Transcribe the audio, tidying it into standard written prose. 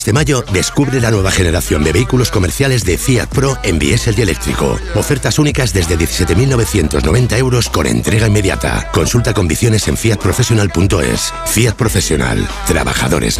Este mayo descubre la nueva generación de vehículos comerciales de Fiat Pro en diésel y eléctrico. Ofertas únicas desde 17.990 euros con entrega inmediata. Consulta condiciones en fiatprofessional.es. Fiat Professional. Trabajadores